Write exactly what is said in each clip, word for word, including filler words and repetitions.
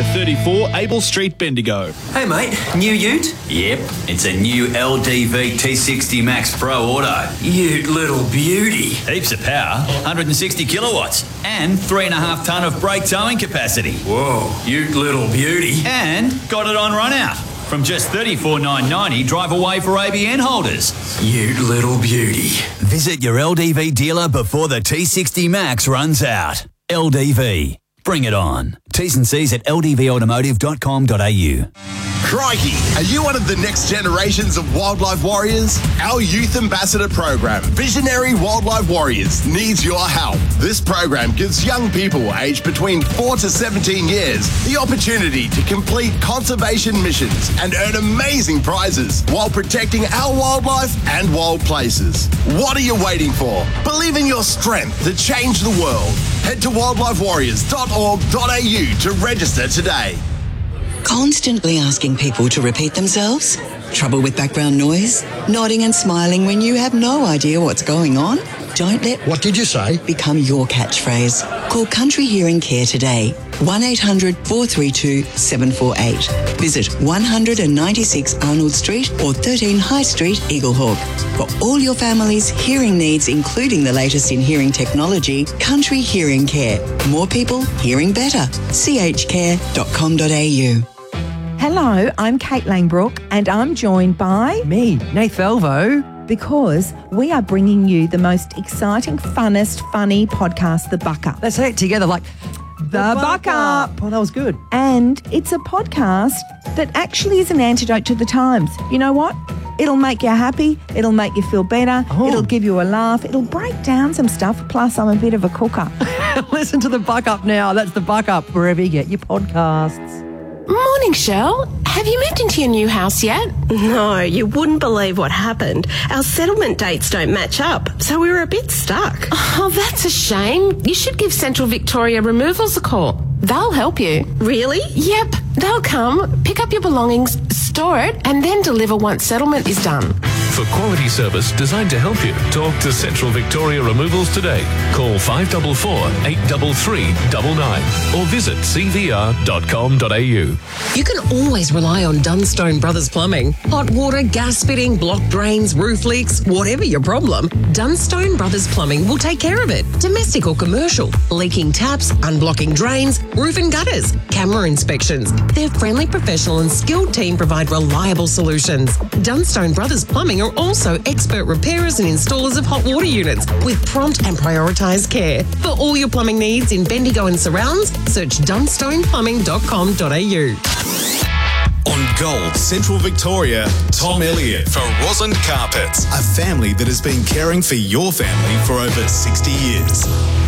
to thirty-four Able Street, Bendigo. Hey mate, new ute? Yep, it's a new L D V T sixty Max Pro Auto. Ute little beauty. Heaps of power, one hundred sixty kilowatts, and three and a half tonne of brake towing capacity. Whoa, ute little beauty. And got it on run out. From just thirty-four thousand nine hundred ninety, drive away for A B N holders. Ute little beauty. Visit your L D V dealer before the T sixty Max runs out. L D V. Bring it on. T's and C's at l d v automotive dot com dot a u. Crikey, are you one of the next generations of wildlife warriors? Our Youth Ambassador program, Visionary Wildlife Warriors, needs your help. This program gives young people aged between four to seventeen years the opportunity to complete conservation missions and earn amazing prizes while protecting our wildlife and wild places. What are you waiting for? Believe in your strength to change the world. Head to wildlife warriors dot org dot a u to register today. Constantly asking people to repeat themselves? Trouble with background noise? Nodding and smiling when you have no idea what's going on? Don't let What did you say? become your catchphrase. Call Country Hearing Care today. one eight hundred four three two seven four eight. Visit one ninety-six Arnold Street or thirteen High Street, Eaglehawk. For all your family's hearing needs, including the latest in hearing technology, Country Hearing Care. More people hearing better. c h care dot com dot a u. Hello, I'm Kate Langbrook and I'm joined by... Me, Nath Velvo. Because we are bringing you the most exciting, funnest, funny podcast, The Buck Up. Let's say it together like... The, The Buck, Buck Up. Up. Oh, that was good. And it's a podcast that actually is an antidote to the times. You know what? It'll make you happy. It'll make you feel better. Oh. It'll give you a laugh. It'll break down some stuff. Plus, I'm a bit of a cooker. Listen to The Buck Up now. That's The Buck Up, wherever you get your podcasts. Morning, Shell. Have you moved into your new house yet? No, you wouldn't believe what happened. Our settlement dates don't match up, so we were a bit stuck. Oh, that's a shame. You should give Central Victoria Removals a call. They'll help you. Really? Yep. They'll come, pick up your belongings, store it, and then deliver once settlement is done. For quality service designed to help you, talk to Central Victoria Removals today. Call five four four, eight three three, nine nine or visit c v r dot com dot a u. You can always rely on Dunstone Brothers Plumbing. Hot water, gas fitting, block drains, roof leaks, whatever your problem, Dunstone Brothers Plumbing will take care of it. Domestic or commercial, leaking taps, unblocking drains, roof and gutters, camera inspections. Their friendly, professional and skilled team provide reliable solutions. Dunstone Brothers Plumbing are also expert repairers and installers of hot water units with prompt and prioritised care. For all your plumbing needs in Bendigo and surrounds, search dunstone plumbing dot com dot a u. On Gold Central Victoria, Tom Elliott for Rosand Carpets, a family that has been caring for your family for over sixty years.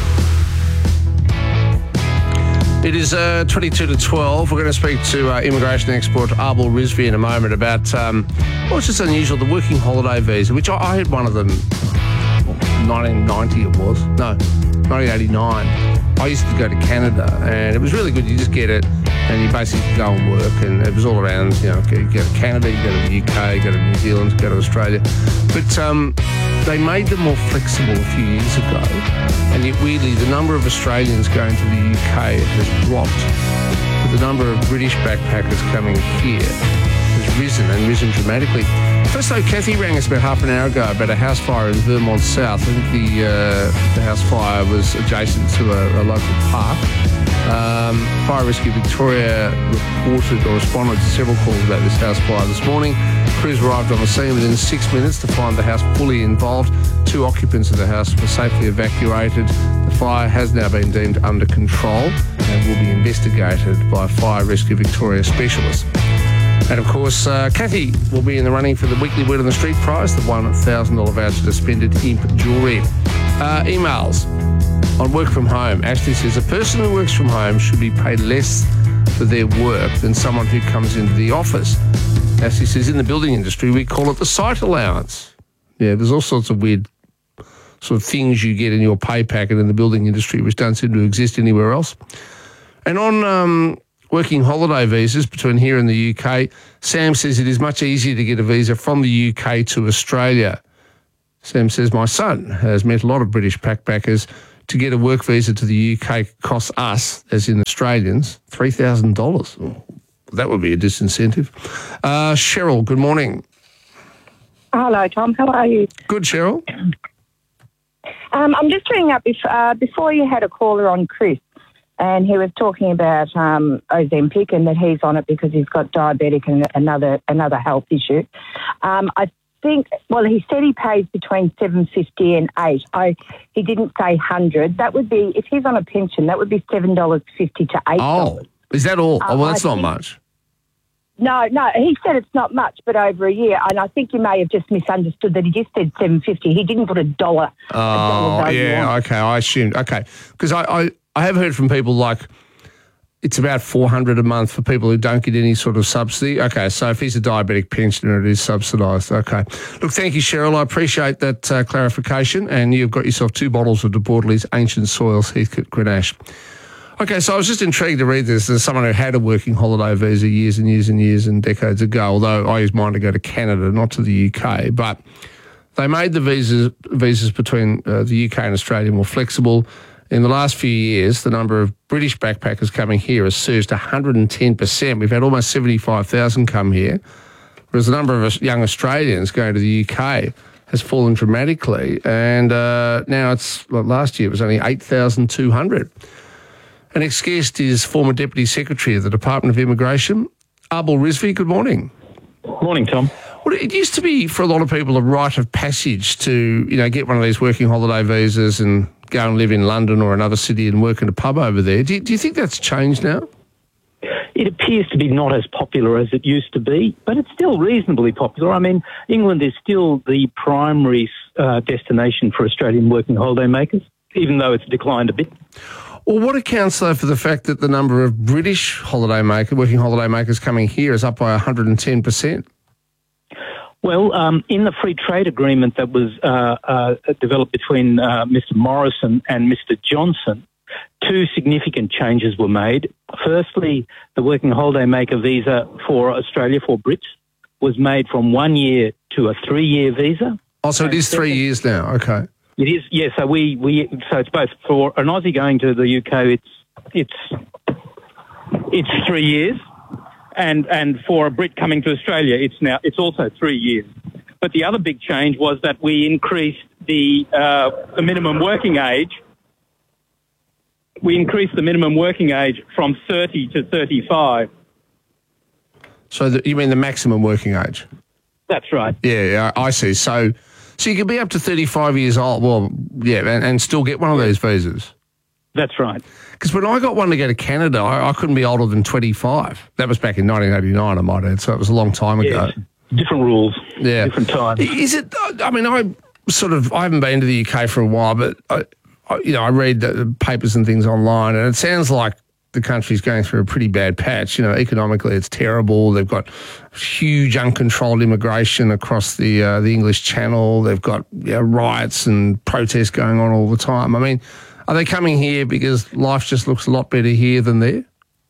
It is uh, twenty-two to twelve. We're going to speak to uh, immigration expert Abel Rizvi in a moment about um, what's just unusual, the working holiday visa, which I, I had one of them, nineteen ninety it was, no, nineteen eighty-nine. I used to go to Canada and it was really good. You just get it and you basically go and work, and it was all around, you know, you go to Canada, you go to the U K, you go to New Zealand, you go to Australia. But um, they made them more flexible a few years ago, and yet weirdly the number of Australians going to the U K has dropped, but the number of British backpackers coming here has risen and risen dramatically. First though, Kathy rang us about half an hour ago about a house fire in Vermont South. I think the, uh, the house fire was adjacent to a, a local park. Um, Fire Rescue Victoria reported or responded to several calls about this house fire this morning. Crews arrived on the scene within six minutes to find the house fully involved. Two occupants of the house were safely evacuated. The fire has now been deemed under control and will be investigated by Fire Rescue Victoria specialists. And of course, uh, Kathy will be in the running for the weekly Word on the Street prize, the one thousand dollars voucher to spend at Imp Jewellery. Uh, emails on work from home. Ashley says a person who works from home should be paid less for their work than someone who comes into the office. Ashley says in the building industry, we call it the site allowance. Yeah, there's all sorts of weird sort of things you get in your pay packet in the building industry which don't seem to exist anywhere else. And on um, working holiday visas between here and the U K, Sam says it is much easier to get a visa from the U K to Australia. Sam says, my son has met a lot of British backpackers to get a work visa to the U K costs us, as in Australians, three thousand dollars. That would be a disincentive. Uh, Cheryl, good morning. Hello, Tom. How are you? Good, Cheryl. Um, I'm just ringing up bef- uh, before you had a caller on, Chris, and he was talking about um, Ozempic and that he's on it because he's got diabetic and another another health issue. Um, I think, well, he said he pays between seven fifty and eight. I he didn't say hundred. That would be, if he's on a pension, that would be seven dollars fifty to eight dollars. Oh, is that all? Um, oh, well, that's I not think- much. No, no, he said it's not much, but over a year, and I think you may have just misunderstood that he just said seven fifty. He didn't put a dollar. a Oh, dollar yeah, on. okay, I assumed. Okay, because I, I, I have heard from people like it's about four hundred a month for people who don't get any sort of subsidy. Okay, so if he's a diabetic pensioner, it is subsidised. Okay. Look, thank you, Cheryl. I appreciate that uh, clarification, and you've got yourself two bottles of De Bordeley's Ancient Soils Heathcote Grenache. Okay, so I was just intrigued to read this as someone who had a working holiday visa years and years and years and decades ago, although I used mine to go to Canada, not to the U K. But they made the visas, visas between uh, the U K and Australia more flexible. In the last few years, the number of British backpackers coming here has surged one hundred ten percent. We've had almost seventy-five thousand come here, whereas the number of us young Australians going to the U K has fallen dramatically. And uh, now it's, well, last year it was only eight thousand two hundred. Our next guest is former Deputy Secretary of the Department of Immigration, Abul Rizvi. Good morning. Morning, Tom. Well, it used to be for a lot of people a rite of passage to, you know, get one of these working holiday visas and go and live in London or another city and work in a pub over there. Do you, do you think that's changed now? It appears to be not as popular as it used to be, but it's still reasonably popular. I mean, England is still the primary uh, destination for Australian working holiday makers, even though it's declined a bit. Well, what accounts, though, for the fact that the number of British holiday maker, working holiday makers coming here is up by one hundred ten percent? Well, um, in the free trade agreement that was uh, uh, developed between uh, Mister Morrison and Mister Johnson, two significant changes were made. Firstly, the working holiday maker visa for Australia for Brits was made from one year to a three-year visa. Oh, so it is three years now. Okay. It is, yeah. So we, we so it's both for an Aussie going to the U K. It's it's it's three years, and and for a Brit coming to Australia, it's now it's also three years. But the other big change was that we increased the uh, the minimum working age. We increased the minimum working age from thirty to thirty-five. So the, you mean the maximum working age? That's right. Yeah, yeah, I see. So. So you could be up to thirty-five years old, well, yeah, and, and still get one of these visas. That's right. Because when I got one to go to Canada, I, I couldn't be older than twenty-five. That was back in nineteen eighty-nine, I might add, so it was a long time ago. Yes. Different rules, yeah, different times. Is it, I mean, I sort of, I haven't been to the U K for a while, but, I, I, you know, I read the papers and things online, and it sounds like the country's going through a pretty bad patch. You know, economically it's terrible. They've got huge uncontrolled immigration across the uh, the English Channel. They've got you know, riots and protests going on all the time. I mean, are they coming here because life just looks a lot better here than there?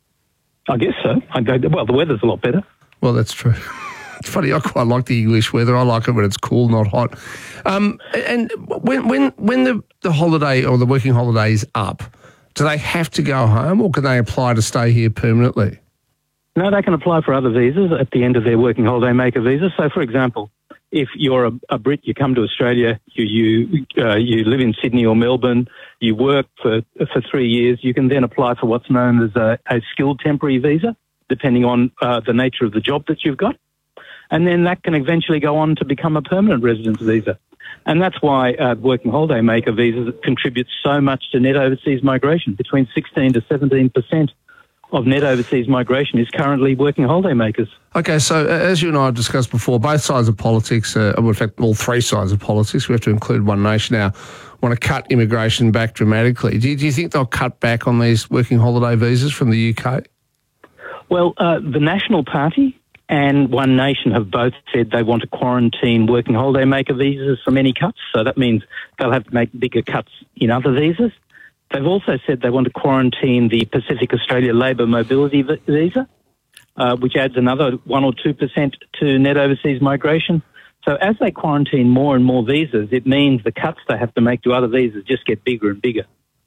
I guess so. I go, well, the weather's a lot better. Well, that's true. It's funny, I quite like the English weather. I like it when it's cool, not hot. Um, and when when when the, the holiday or the working holiday is up, do they have to go home or can they apply to stay here permanently? No, they can apply for other visas at the end of their working holiday maker visa. So, for example, if you're a, a Brit, you come to Australia, you you uh, you live in Sydney or Melbourne, you work for for three years, you can then apply for what's known as a, a skilled temporary visa, depending on uh, the nature of the job that you've got. And then that can eventually go on to become a permanent residence visa. And that's why uh, working holiday maker visas contribute so much to net overseas migration. Between sixteen to seventeen percent of net overseas migration is currently working holiday makers. Okay, so uh, as you and I have discussed before, both sides of politics, uh, well, in fact, all three sides of politics, we have to include One Nation now, want to cut immigration back dramatically. Do you, do you think they'll cut back on these working holiday visas from the U K? Well, uh, the National Party and One Nation have both said they want to quarantine working holiday maker visas from any cuts. So that means they'll have to make bigger cuts in other visas. They've also said they want to quarantine the Pacific Australia Labour Mobility Visa, uh, which adds another one or two percent to net overseas migration. So as they quarantine more and more visas, it means the cuts they have to make to other visas just get bigger and bigger.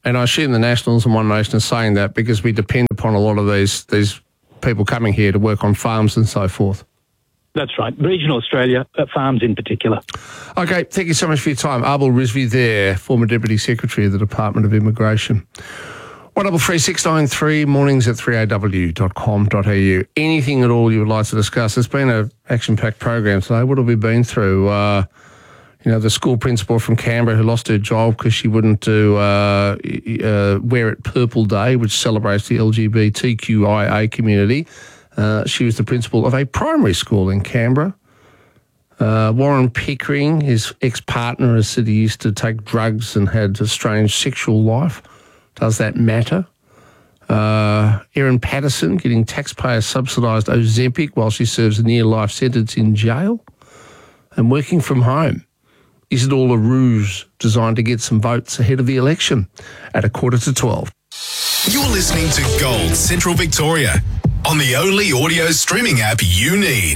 And I assume the Nationals and One Nation are saying that because we depend upon a lot of these these people coming here to work on farms and so forth. That's right. Regional Australia, uh, farms in particular. Okay, thank you so much for your time. Arbel Rizvi there, former Deputy Secretary of the Department of Immigration. one double three six nine three, mornings at three a w dot com dot a u. Anything at all you would like to discuss? It's been an action-packed program today. What have we been through? Uh, you know, the school principal from Canberra who lost her job because she wouldn't do uh, uh, Wear It Purple Day, which celebrates the L G B T Q I A community. Uh, she was the principal of a primary school in Canberra. Uh, Warren Pickering, his ex-partner, has said he used to take drugs and had a strange sexual life. Does that matter? Uh, Erin Patterson getting taxpayer-subsidised Ozempic while she serves a near-life sentence in jail. And working from home. Is it all a ruse designed to get some votes ahead of the election? At a quarter to twelve. You're listening to Gold Central Victoria on the only audio streaming app you need.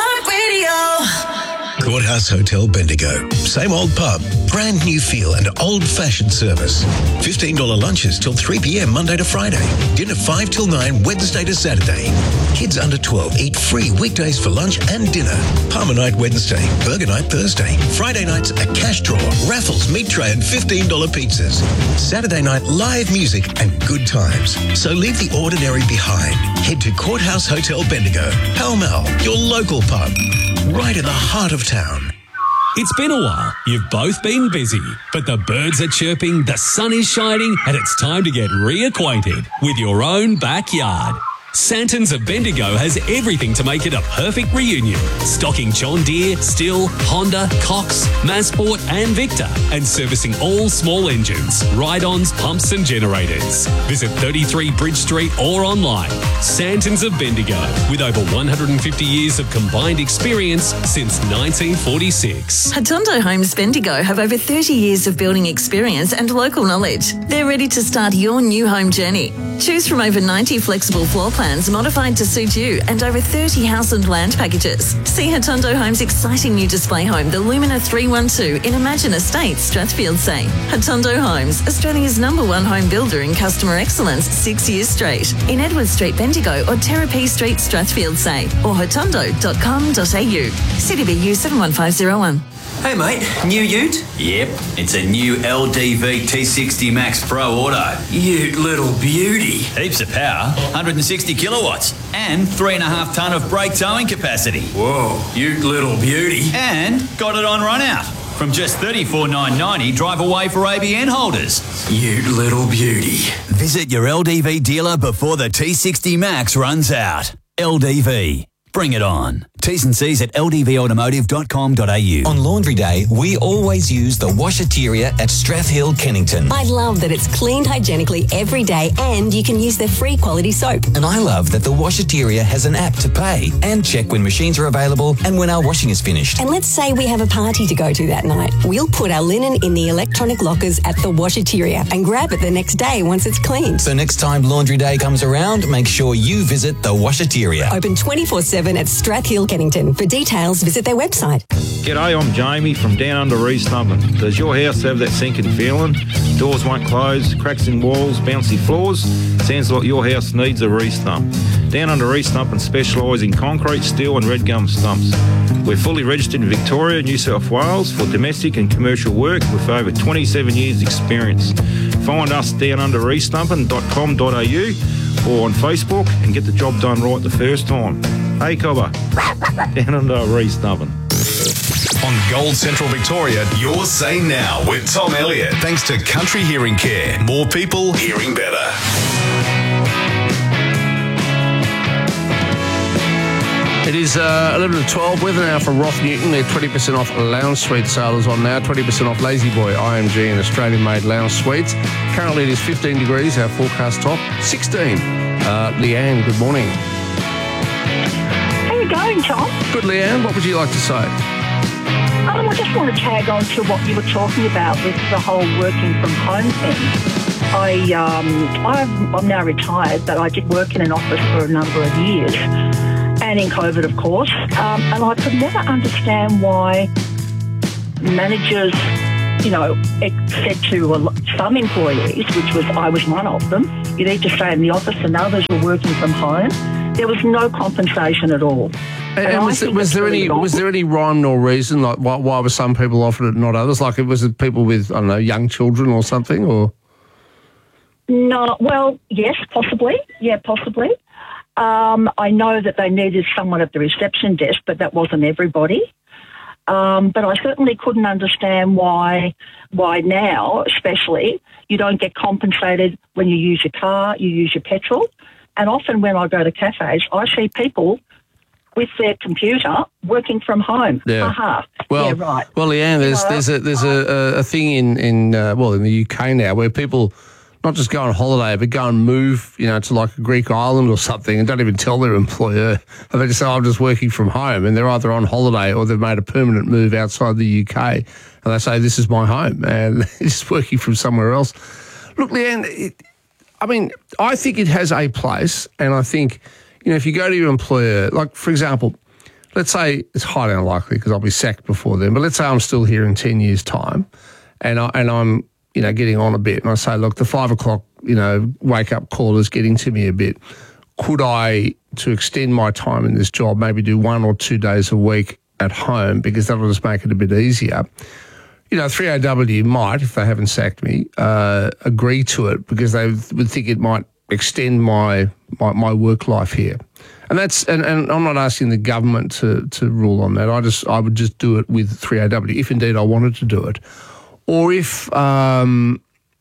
iHeartRadio. Courthouse Hotel Bendigo. Same old pub, brand new feel and old-fashioned service. fifteen dollars lunches till three p m Monday to Friday. Dinner five till nine Wednesday to Saturday. Kids under twelve eat free weekdays for lunch and dinner. Palmer night Wednesday, burger night Thursday. Friday nights a cash draw, raffles, meat tray and fifteen dollars pizzas. Saturday night live music and good times. So leave the ordinary behind. Head to Courthouse Hotel Bendigo, Pall Mall, your local pub, right in the heart of town. It's been a while. You've both been busy, but the birds are chirping, the sun is shining, and it's time to get reacquainted with your own backyard. Santons of Bendigo has everything to make it a perfect reunion. Stocking John Deere, Stihl, Honda, Cox, Mazsport and Victor, and servicing all small engines, ride-ons, pumps and generators. Visit thirty-three Bridge Street or online. Santons of Bendigo, with over one hundred fifty years of combined experience since nineteen forty-six. Hatondo Homes Bendigo have over thirty years of building experience and local knowledge. They're ready to start your new home journey. Choose from over ninety flexible floor plans modified to suit you and over thirty house and land packages. See Hatondo Homes' exciting new display home, the Lumina three twelve in Imagine Estates, Strathfield Say. Hatondo Homes, Australia's number one home builder in customer excellence six years straight. In Edward Street, Bendigo or Terrapee Street, Strathfield Say or hatondo dot com dot a u. C D B U seven one five zero one. Hey mate, new ute? Yep, it's a new L D V T sixty Max Pro Auto. Ute little beauty. Heaps of power, one hundred sixty kilowatts, and three and a half tonne of brake towing capacity. Whoa, ute little beauty. And got it on run out. From just thirty-four thousand nine hundred ninety, drive away for A B N holders. Ute little beauty. Visit your L D V dealer before the T sixty Max runs out. L D V. Bring it on. T's and C's at l d v automotive dot com dot a u. On Laundry Day, we always use the Washateria at Strathhill, Kennington. I love that it's cleaned hygienically every day and you can use their free quality soap. And I love that the Washateria has an app to pay and check when machines are available and when our washing is finished. And let's say we have a party to go to that night. We'll put our linen in the electronic lockers at the Washateria and grab it the next day once it's cleaned. So next time Laundry Day comes around, make sure you visit the Washateria. Open twenty-four seven at Strathhill, Kennington. For details, visit their website. G'day, I'm Jamie from Down Under East Nubbin. Does your house have that sinking feeling? Doors won't close, cracks in walls, bouncy floors? Sounds like your house needs a re-stump. Down Under East Nubbin specialise in concrete, steel and red gum stumps. We're fully registered in Victoria, New South Wales for domestic and commercial work with over twenty-seven years experience. Find us down under east nubbin dot com dot a u or on Facebook and get the job done right the first time. Hey Cobber, down under East Nubbin. On Gold Central Victoria, your say now with Tom Elliott. Thanks to Country Hearing Care. More people hearing better. It is uh, eleven to twelve. Weather now for Roth Newton. They're twenty percent off lounge suite sales on now. twenty percent off Lazy Boy I M G and Australian-made lounge suites. Currently it is fifteen degrees, our forecast top. sixteen. Uh, Leanne, good morning. How are you going, Tom? Good, Leanne. What would you like to say? Um, I just want to tag on to what you were talking about with the whole working from home thing. I, um, I've, I'm now retired, but I did work in an office for a number of years. And in COVID, of course. Um, and I could never understand why managers you know, it said to a, lo- some employees, which was I was one of them, you need to stay in the office, and others were working from home. There was no compensation at all. And, and was, there, was there really any wrong. was there any rhyme nor reason, like why, why were some people offered it and not others? Like, it was it people with, I don't know, young children or something, or? No, well, yes, possibly. Yeah, possibly. Um, I know that they needed someone at the reception desk, but that wasn't everybody. Um, but I certainly couldn't understand why why now, especially, you don't get compensated when you use your car, you use your petrol. And often when I go to cafes, I see people with their computer working from home. Yeah. Aha. Well, yeah, right. Well, Leanne, there's You know, there's a there's a, a thing in in uh, well in the U K now where people not just go on holiday but go and move, you know, to like a Greek island or something and don't even tell their employer. And they just say, I'm just working from home, and they're either on holiday or they've made a permanent move outside the U K, and they say, this is my home, and they're just working from somewhere else. Look, Leanne, it, I mean, I think it has a place, and I think, you know, if you go to your employer, like, for example, let's say it's highly unlikely because I'll be sacked before then, but let's say I'm still here in ten years' time, and, I, and I'm, you know, getting on a bit, and I say, look, the five o'clock, you know, wake-up call is getting to me a bit. Could I, to extend my time in this job, maybe do one or two days a week at home, because that'll just make it a bit easier? You know, three A W might, if they haven't sacked me, uh, agree to it because they would think it might extend my my, my work life here. And that's and, and I'm not asking the government to, to rule on that. I just I would just do it with three A W, if indeed I wanted to do it. Or if, um,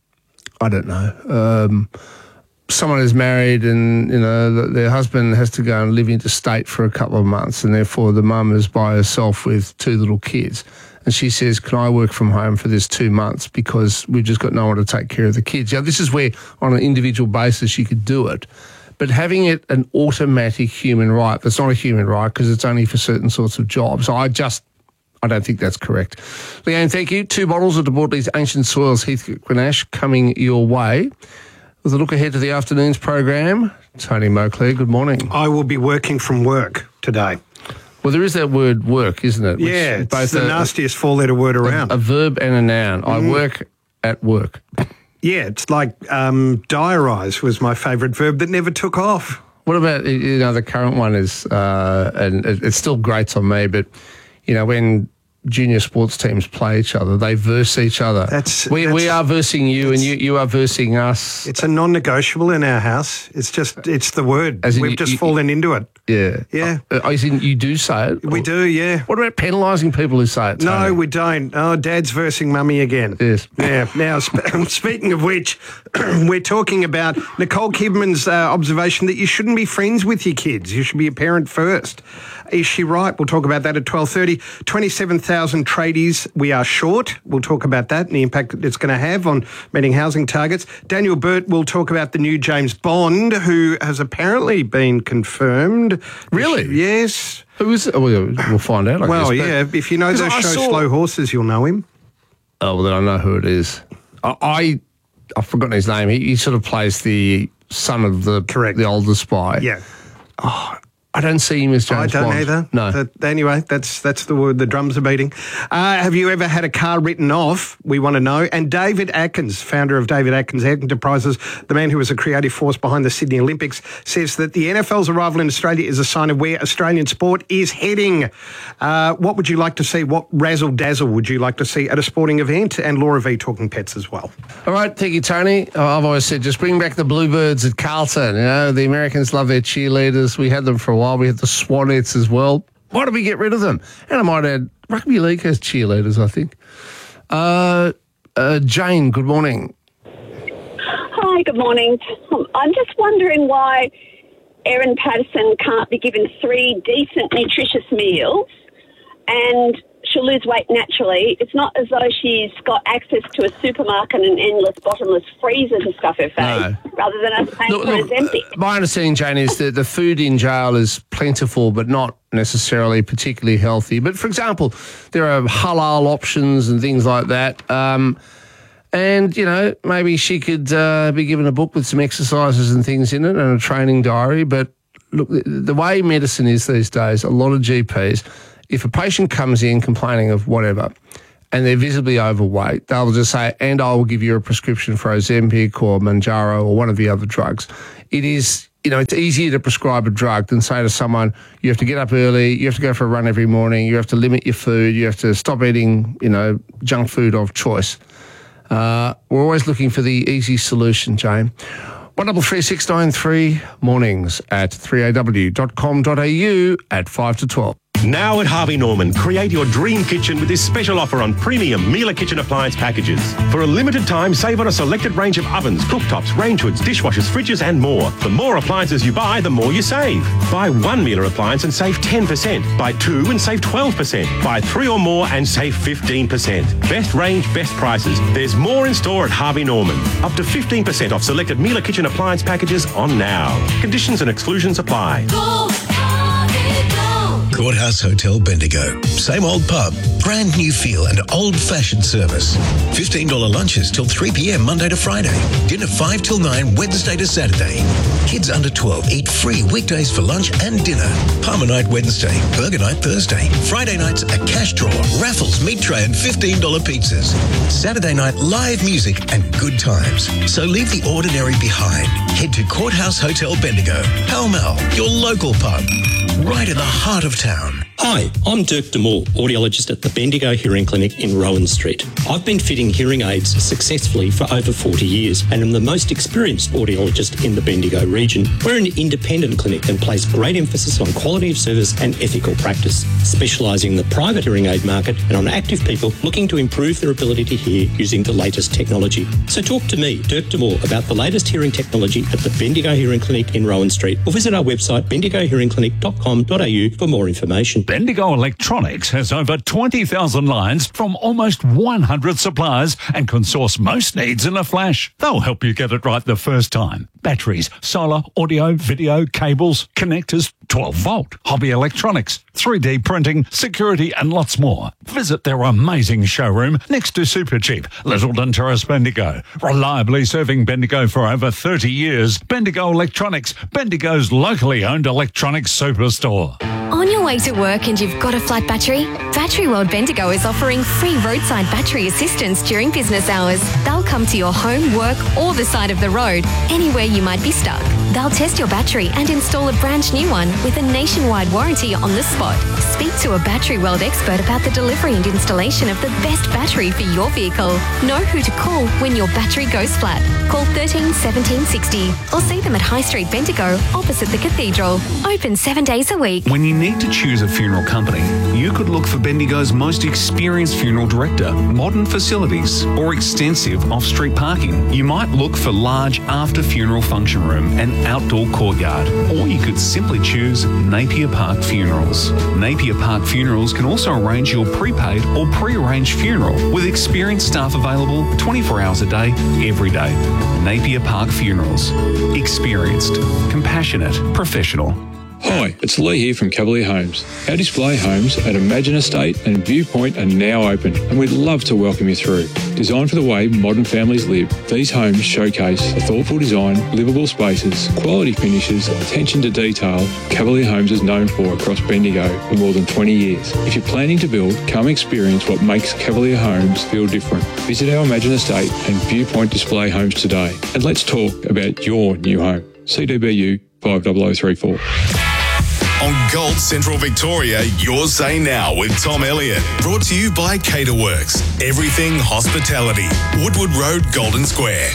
I don't know, um, someone is married and, you know, their husband has to go and live interstate for a couple of months, and therefore the mum is by herself with two little kids. And she says, can I work from home for this two months because we've just got no one to take care of the kids? Now, this is where, on an individual basis, you could do it. But having it an automatic human right, that's not a human right because it's only for certain sorts of jobs. I just, I don't think that's correct. Leanne, thank you. Two bottles of De Bortoli's Ancient Soils Heathcote Grenache coming your way. With a look ahead to the afternoon's program, Tony Moclair, good morning. I will be working from work today. Well, there is that word work, isn't it? Which yeah, it's both the a, nastiest four-letter word around. A, a verb and a noun. Mm. I work at work. Yeah, it's like um, diarise was my favourite verb that never took off. What about, you know, the current one is, uh, and it, it still grates on me, but, you know, when junior sports teams play each other, they verse each other. That's we, that's, we are versing you and you, you are versing us. It's a non-negotiable in our house. It's just, it's the word. As in We've you, just you, fallen into it. Yeah. Yeah. Uh, as in you do say it? We or, do, yeah. What about penalising people who say it, Tony? No, we don't. Oh, Dad's versing Mummy again. Yes. Yeah. Now, sp- speaking of which, we're talking about Nicole Kidman's uh, observation that you shouldn't be friends with your kids. You should be a parent first. Is she right? We'll talk about that at twelve thirty. twenty-seven thousand tradies we are short. We'll talk about that and the impact that it's going to have on meeting housing targets. Daniel Burt will talk about the new James Bond, who has apparently been confirmed. Really? Yes. Who is it? We'll find out, I well, guess. yeah. If you know those show saw... Slow Horses, you'll know him. Oh, well, then I know who it is. I, I, I've forgotten his name. He, he sort of plays the son of the, Correct. the older spy. Yeah. Oh, I don't see him as James I don't Bond. either. No. But anyway, that's that's the word the drums are beating. Uh, have you ever had a car written off? We want to know. And David Atkins, founder of David Atkins Enterprises, the man who was a creative force behind the Sydney Olympics, says that the N F L's arrival in Australia is a sign of where Australian sport is heading. Uh, what would you like to see? What razzle-dazzle would you like to see at a sporting event? And Laura V talking pets as well. All right, thank you, Tony. Oh, I've always said just bring back the Bluebirds at Carlton. You know, the Americans love their cheerleaders. We had them for a while. We had the Swanettes as well. Why don't we get rid of them? And I might add, Rugby League has cheerleaders, I think. Uh, uh, Jane, good morning. Hi, good morning. I'm just wondering why Erin Patterson can't be given three decent, nutritious meals and she'll lose weight naturally. It's not as though she's got access to a supermarket and an endless bottomless freezer to stuff her face, no. rather than us paying look, for look, Ozempic. uh, my understanding, Jane, is that the food in jail is plentiful but not necessarily particularly healthy. But, for example, there are halal options and things like that. Um, and, you know, maybe she could uh, be given a book with some exercises and things in it and a training diary. But, look, the, the way medicine is these days, a lot of G Ps, if a patient comes in complaining of whatever and they're visibly overweight, they'll just say, and I will give you a prescription for Ozempic or Mounjaro or one of the other drugs. It is, you know, it's easier to prescribe a drug than say to someone, you have to get up early, you have to go for a run every morning, you have to limit your food, you have to stop eating, you know, junk food of choice. Uh, we're always looking for the easy solution, Jane. one double three six nine three mornings at three a w dot com dot a u at five to twelve. Now at Harvey Norman, create your dream kitchen with this special offer on premium Miele kitchen appliance packages. For a limited time, save on a selected range of ovens, cooktops, range hoods, dishwashers, fridges and more. The more appliances you buy, the more you save. Buy one Miele appliance and save ten percent. Buy two and save twelve percent. Buy three or more and save fifteen percent. Best range, best prices. There's more in store at Harvey Norman. Up to fifteen percent off selected Miele kitchen appliance packages on now. Conditions and exclusions apply. Courthouse Hotel Bendigo. Same old pub, brand new feel and old-fashioned service. fifteen dollars lunches till three p m Monday to Friday. Dinner five till nine Wednesday to Saturday. Kids under twelve eat free weekdays for lunch and dinner. Palmer night Wednesday, burger night Thursday. Friday nights a cash draw, raffles, meat tray and fifteen dollars pizzas. Saturday night live music and good times. So leave the ordinary behind. Head to Courthouse Hotel Bendigo. Pall Mall, your local pub. Right in the heart of town. Hi, I'm Dirk Demore, audiologist at the Bendigo Hearing Clinic in Rowan Street. I've been fitting hearing aids successfully for over forty years and am the most experienced audiologist in the Bendigo region. We're an independent clinic and place great emphasis on quality of service and ethical practice, specialising in the private hearing aid market and on active people looking to improve their ability to hear using the latest technology. So talk to me, Dirk Demore, about the latest hearing technology at the Bendigo Hearing Clinic in Rowan Street, or visit our website bendigo hearing clinic dot com dot a u for more information. Bendigo Electronics has over twenty thousand lines from almost one hundred suppliers and can source most needs in a flash. They'll help you get it right the first time. Batteries, solar, audio, video, cables, connectors, twelve volt, hobby electronics, three D printing, security and lots more. Visit their amazing showroom next to Supercheap, Littleton Terrace, Bendigo. Reliably serving Bendigo for over thirty years. Bendigo Electronics, Bendigo's locally owned electronics superstore. On your way to work and you've got a flat battery? Battery World Bendigo is offering free roadside battery assistance during business hours. They'll come to your home, work or the side of the road, anywhere you might be stuck. They'll test your battery and install a brand new one with a nationwide warranty on the spot. Speak to a Battery World expert about the delivery and installation of the best battery for your vehicle. Know who to call when your battery goes flat. Call thirteen seventeen sixty or see them at High Street Bendigo opposite the Cathedral. Open seven days a week. When you need to choose a funeral company, you could look for Bendigo's most experienced funeral director, modern facilities, or extensive off-street parking. You might look for large after-funeral function room and outdoor courtyard, or you could simply choose Napier Park Funerals. Napier Park Funerals can also arrange your prepaid or pre-arranged funeral with experienced staff available twenty-four hours a day, every day. Napier Park Funerals. Experienced, compassionate, professional. Hi, it's Lee here from Cavalier Homes. Our display homes at Imagine Estate and Viewpoint are now open, and we'd love to welcome you through. Designed for the way modern families live, these homes showcase a thoughtful design, livable spaces, quality finishes, attention to detail Cavalier Homes is known for across Bendigo for more than twenty years. If you're planning to build, come experience what makes Cavalier Homes feel different. Visit our Imagine Estate and Viewpoint display homes today, and let's talk about your new home. C D B U five zero zero three four. On Gold Central Victoria, your Say Now with Tom Elliott. Brought to you by Caterworks. Everything hospitality. Woodward Road, Golden Square.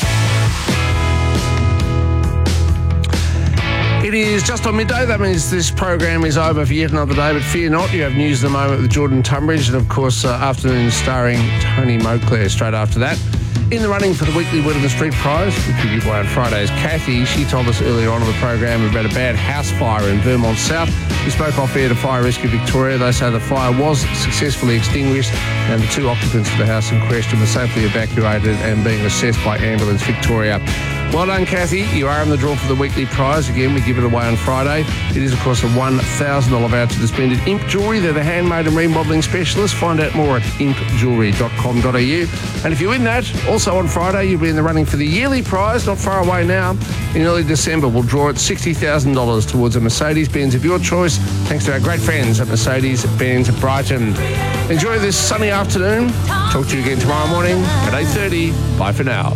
It is just on midday. That means this program is over for yet another day, but fear not. You have news at the moment with Jordan Tunbridge and, of course, uh, afternoon starring Tony Moclair straight after that. In the running for the weekly Word on the Street prize, which we give away on Fridays, Kathy, she told us earlier on in the program about a bad house fire in Vermont South. We spoke off air to Fire Rescue Victoria. They say the fire was successfully extinguished and the two occupants of the house in question were safely evacuated and being assessed by Ambulance Victoria. Well done, Kathy. You are in the draw for the weekly prize. Again, we give it away on Friday. It is, of course, a one thousand dollars voucher to spend at Imp Jewellery. They're the handmade and remodelling specialists. Find out more at imp jewellery dot com dot a u. And if you win that, also on Friday, you'll be in the running for the yearly prize, not far away now. In early December, we'll draw at sixty thousand dollars towards a Mercedes-Benz of your choice, thanks to our great friends at Mercedes-Benz Brighton. Enjoy this sunny afternoon. Talk to you again tomorrow morning at eight thirty. Bye for now.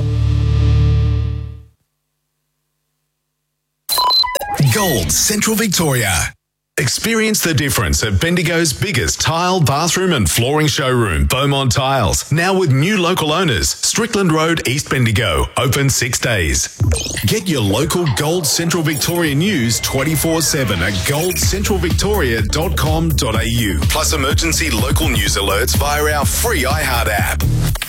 Gold Central Victoria. Experience the difference at Bendigo's biggest tile, bathroom and flooring showroom, Beaumont Tiles. Now with new local owners, Strickland Road, East Bendigo. Open six days. Get your local Gold Central Victoria news twenty-four seven at gold central victoria dot com dot a u. Plus emergency local news alerts via our free iHeart app.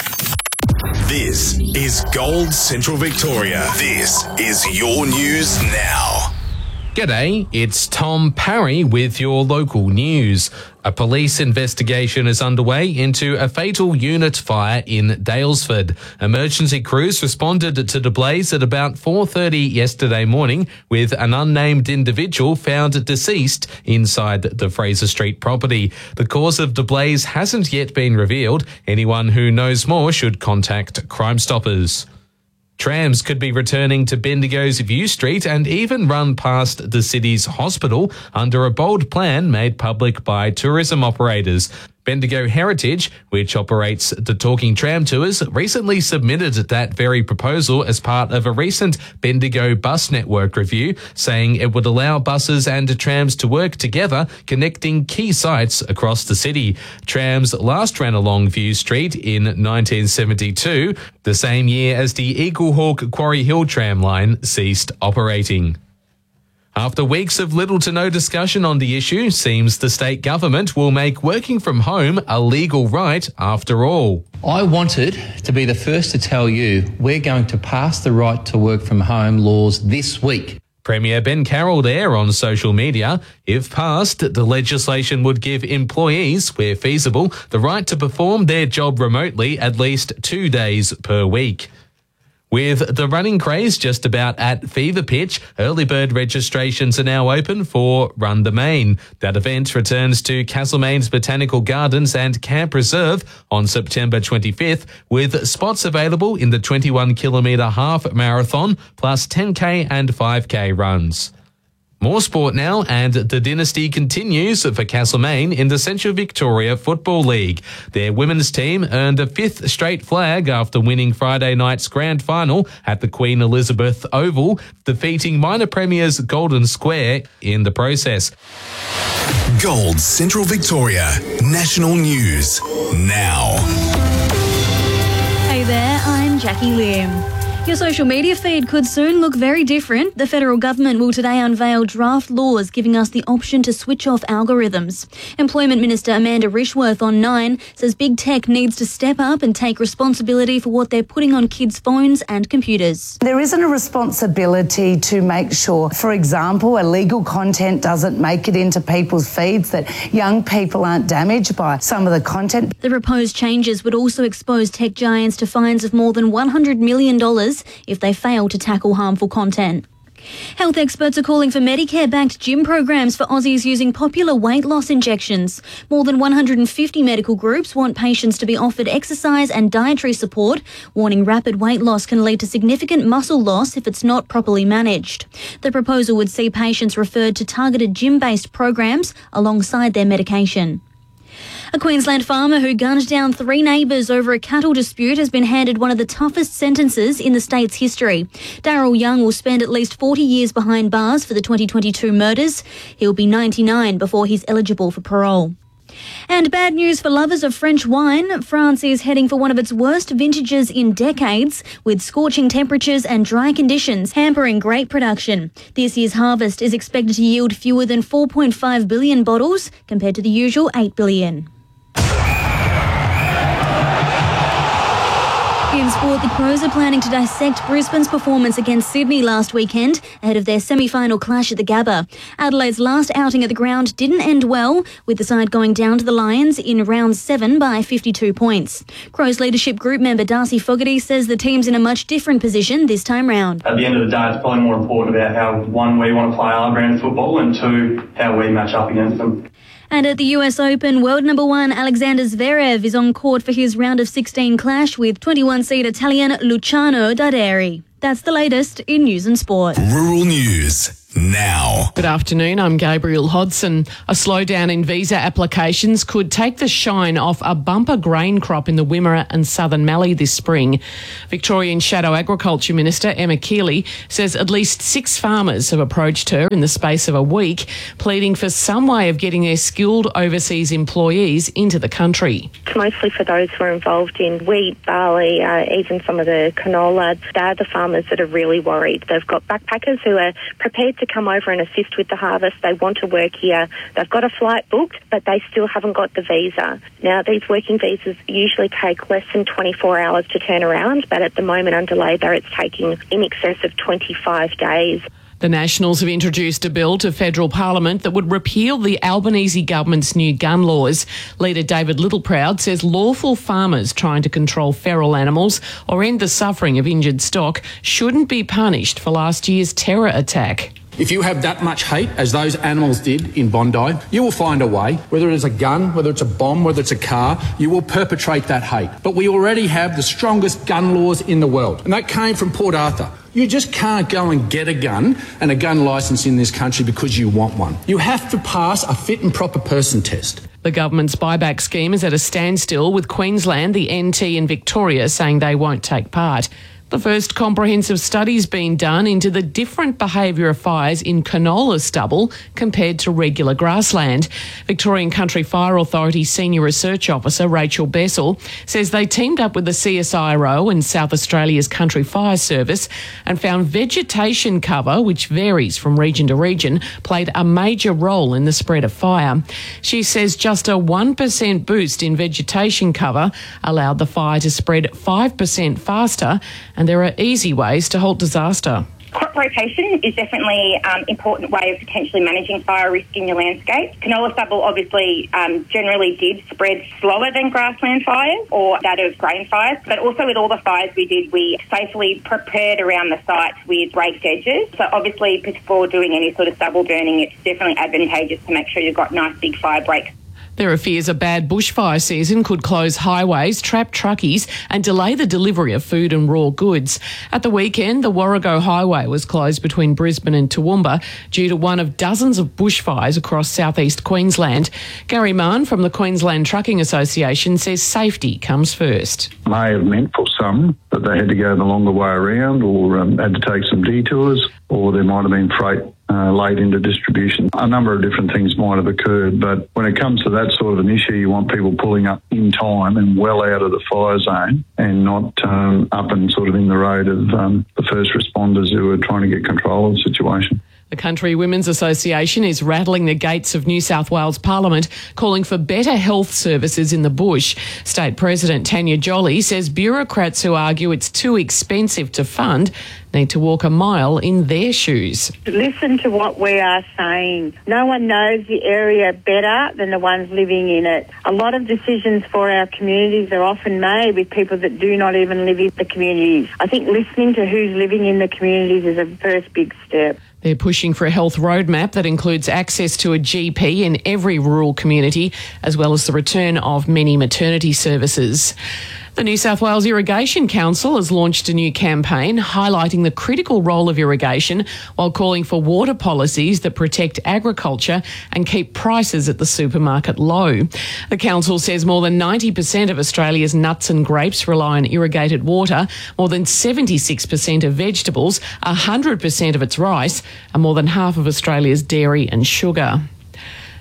This is Gold Central Victoria. This is your news now. G'day, it's Tom Parry with your local news. A police investigation is underway into a fatal unit fire in Daylesford. Emergency crews responded to the blaze at about four thirty yesterday morning with an unnamed individual found deceased inside the Fraser Street property. The cause of the blaze hasn't yet been revealed. Anyone who knows more should contact Crime Stoppers. Trams could be returning to Bendigo's View Street and even run past the city's hospital under a bold plan made public by tourism operators. Bendigo Heritage, which operates the Talking Tram tours, recently submitted that very proposal as part of a recent Bendigo bus network review, saying it would allow buses and trams to work together, connecting key sites across the city. Trams last ran along View Street in nineteen seventy-two, the same year as the Eaglehawk Quarry Hill tram line ceased operating. After weeks of little to no discussion on the issue, seems the state government will make working from home a legal right after all. I wanted to be the first to tell you we're going to pass the right to work from home laws this week. Premier Ben Carroll there on social media. If passed, the legislation would give employees, where feasible, the right to perform their job remotely at least two days per week. With the running craze just about at fever pitch, early bird registrations are now open for Run the Main. That event returns to Castlemaine's Botanical Gardens and Camp Reserve on September twenty-fifth, with spots available in the twenty-one kilometre half marathon, plus ten k and five k runs. More sport now, and the dynasty continues for Castlemaine in the Central Victoria Football League. Their women's team earned a fifth straight flag after winning Friday night's grand final at the Queen Elizabeth Oval, defeating minor premiers Golden Square in the process. Gold Central Victoria National News now. Hey there, I'm Jackie Lim. Your social media feed could soon look very different. The federal government will today unveil draft laws giving us the option to switch off algorithms. Employment Minister Amanda Rishworth on Nine says big tech needs to step up and take responsibility for what they're putting on kids' phones and computers. There isn't a responsibility to make sure, for example, illegal content doesn't make it into people's feeds, that young people aren't damaged by some of the content. The proposed changes would also expose tech giants to fines of more than one hundred million dollars if they fail to tackle harmful content. Health experts are calling for Medicare-backed gym programs for Aussies using popular weight loss injections. More than one hundred fifty medical groups want patients to be offered exercise and dietary support, warning rapid weight loss can lead to significant muscle loss if it's not properly managed. The proposal would see patients referred to targeted gym-based programs alongside their medication. A Queensland farmer who gunned down three neighbours over a cattle dispute has been handed one of the toughest sentences in the state's history. Daryl Young will spend at least forty years behind bars for the twenty twenty-two murders. He'll be ninety-nine before he's eligible for parole. And bad news for lovers of French wine. France is heading for one of its worst vintages in decades, with scorching temperatures and dry conditions hampering grape production. This year's harvest is expected to yield fewer than four point five billion bottles, compared to the usual eight billion. In sport, the Crows are planning to dissect Brisbane's performance against Sydney last weekend ahead of their semi-final clash at the Gabba. Adelaide's last outing at the ground didn't end well, with the side going down to the Lions in round seven by fifty-two points. Crows leadership group member Darcy Fogarty says the team's in a much different position this time round. At the end of the day, it's probably more important about how, one, we want to play our brand of football, and two, how we match up against them. And at the U S Open, world number one Alexander Zverev is on court for his round of sixteen clash with twenty-one seed Italian Luciano Darderi. That's the latest in news and sport. Rural News now. Good afternoon, I'm Gabriel Hodson. A slowdown in visa applications could take the shine off a bumper grain crop in the Wimmera and Southern Mallee this spring. Victorian Shadow Agriculture Minister Emma Keeley says at least six farmers have approached her in the space of a week, pleading for some way of getting their skilled overseas employees into the country. It's mostly for those who are involved in wheat, barley, uh, even some of the canola. They're the farmers that are really worried. They've got backpackers who are prepared to come over and assist with the harvest. They want to work here. They've got a flight booked, but they still haven't got the visa. Now, these working visas usually take less than twenty-four hours to turn around, but at the moment under Labor, it's taking in excess of twenty-five days. The Nationals have introduced a bill to federal parliament that would repeal the Albanese government's new gun laws. Leader David Littleproud says lawful farmers trying to control feral animals or end the suffering of injured stock shouldn't be punished for last year's terror attack. If you have that much hate, as those animals did in Bondi, you will find a way, whether it's a gun, whether it's a bomb, whether it's a car, you will perpetrate that hate. But we already have the strongest gun laws in the world, and that came from Port Arthur. You just can't go and get a gun and a gun licence in this country because you want one. You have to pass a fit and proper person test. The government's buyback scheme is at a standstill, with Queensland, the N T and Victoria saying they won't take part. The first comprehensive study's been done into the different behaviour of fires in canola stubble compared to regular grassland. Victorian Country Fire Authority Senior Research Officer Rachel Bessel says they teamed up with the C S I R O and South Australia's Country Fire Service and found vegetation cover, which varies from region to region, played a major role in the spread of fire. She says just a one percent boost in vegetation cover allowed the fire to spread five percent faster, and there are easy ways to halt disaster. Crop rotation is definitely an um, important way of potentially managing fire risk in your landscape. Canola stubble obviously um, generally did spread slower than grassland fires or that of grain fires, but also with all the fires we did, we safely prepared around the site with raked edges. So obviously before doing any sort of stubble burning, it's definitely advantageous to make sure you've got nice big fire breaks. There are fears a bad bushfire season could close highways, trap truckies and delay the delivery of food and raw goods. At the weekend, the Warrego Highway was closed between Brisbane and Toowoomba due to one of dozens of bushfires across southeast Queensland. Gary Mann from the Queensland Trucking Association says safety comes first. May have meant for some that they had to go the longer way around or um, had to take some detours, or there might have been freight Uh, late into distribution. A number of different things might have occurred, but when it comes to that sort of an issue, you want people pulling up in time and well out of the fire zone and not um, up and sort of in the road of um, the first responders who are trying to get control of the situation. The Country Women's Association is rattling the gates of New South Wales Parliament, calling for better health services in the bush. State President Tanya Jolly says bureaucrats who argue it's too expensive to fund need to walk a mile in their shoes. Listen to what we are saying. No one knows the area better than the ones living in it. A lot of decisions for our communities are often made with people that do not even live in the communities. I think listening to who's living in the communities is a first big step. They're pushing for a health roadmap that includes access to a G P in every rural community, as well as the return of many maternity services. The New South Wales Irrigation Council has launched a new campaign highlighting the critical role of irrigation while calling for water policies that protect agriculture and keep prices at the supermarket low. The council says more than ninety percent of Australia's nuts and grapes rely on irrigated water, more than seventy-six percent of vegetables, one hundred percent of its rice, and more than half of Australia's dairy and sugar.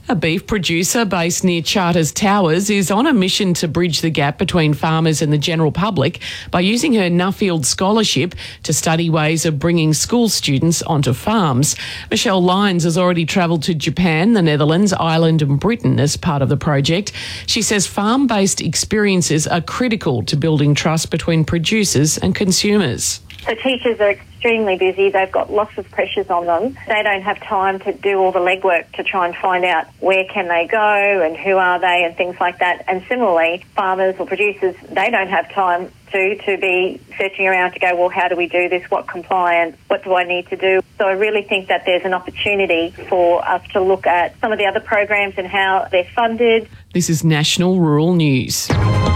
A beef producer based near Charters Towers is on a mission to bridge the gap between farmers and the general public by using her Nuffield Scholarship to study ways of bringing school students onto farms. Michelle Lyons has already travelled to Japan, the Netherlands, Ireland and Britain as part of the project. She says farm-based experiences are critical to building trust between producers and consumers. The teachers are extremely busy. They've got lots of pressures on them. They don't have time to do all the legwork to try and find out where can they go and who are they and things like that. And similarly, farmers or producers, they don't have time to, to be searching around to go, well, how do we do this? What compliance? What do I need to do? So I really think that there's an opportunity for us to look at some of the other programs and how they're funded. This is National Rural News.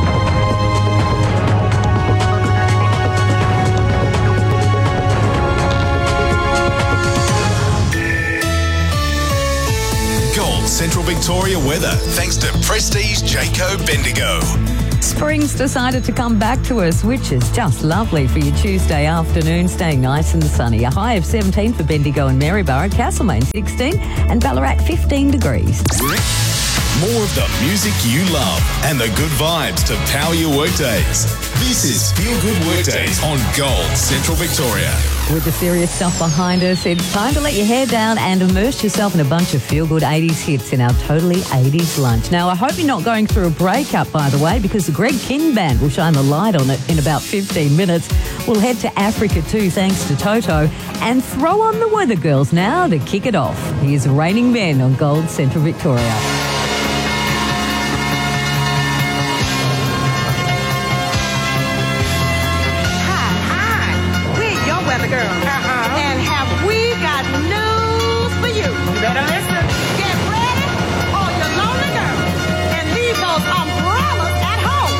Central Victoria weather, thanks to Prestige Jayco Bendigo. Spring's decided to come back to us, which is just lovely for your Tuesday afternoon, staying nice and sunny. A high of seventeen for Bendigo and Maryborough, Castlemaine sixteen and Ballarat fifteen degrees. More of the music you love and the good vibes to power your workdays. This is Feel Good Workdays on Gold Central Victoria. With the serious stuff behind us, it's time to let your hair down and immerse yourself in a bunch of feel-good eighties hits in our Totally eighties lunch. Now, I hope you're not going through a breakup, by the way, because the Greg Kinn Band will shine the light on it in about fifteen minutes. We'll head to Africa too, thanks to Toto, and throw on the Weather Girls now to kick it off. Here's Raining Men on Gold Central Victoria.